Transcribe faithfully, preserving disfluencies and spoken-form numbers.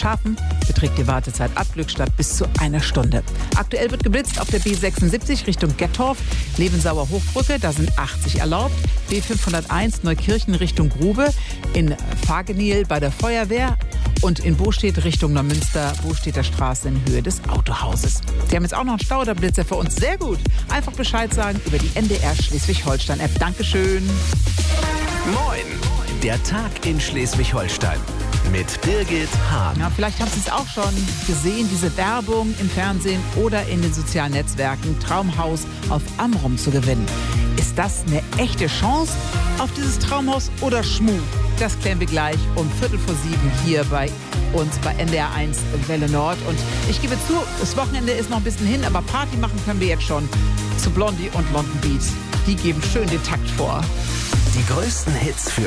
Cuxhaven beträgt die Wartezeit ab Glückstadt bis zu einer Stunde. Aktuell wird geblitzt auf der B sechsundsiebzig Richtung Gettorf, Lebensauer Hochbrücke, da sind achtzig erlaubt. B fünfhunderteins Neukirchen Richtung Grube, in Fagenil bei der Feuerwehr und in Bostedt Richtung Neumünster, Bostädter Straße in Höhe des Autohauses. Sie haben jetzt auch noch einen Stauderblitzer für uns. Sehr gut. Einfach Bescheid sagen über die N D R Schleswig-Holstein-App. Dankeschön. Moin, der Tag in Schleswig-Holstein mit Birgit Hahn. Ja, vielleicht haben Sie es auch schon gesehen, diese Werbung im Fernsehen oder in den sozialen Netzwerken. Traumhaus auf Amrum zu gewinnen. Ist das eine echte Chance auf dieses Traumhaus oder Schmuh? Das klären wir gleich um Viertel vor sieben hier bei uns bei N D R eins Welle Nord. Und ich gebe zu, das Wochenende ist noch ein bisschen hin, aber Party machen können wir jetzt schon zu Blondie und London Beat. Die geben schön den Takt vor. Die größten Hits für